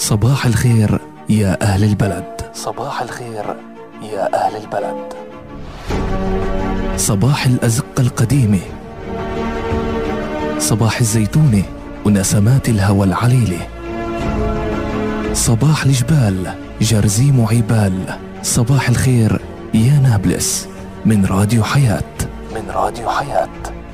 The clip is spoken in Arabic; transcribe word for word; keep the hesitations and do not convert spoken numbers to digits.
صباح الخير يا أهل البلد، صباح الخير يا أهل البلد. صباح الأزقة القديمة، صباح الزيتونة ونسمات الهوى العليلة، صباح الجبال جرزيم وعبال. صباح الخير يا نابلس من راديو حياة، من راديو حياة.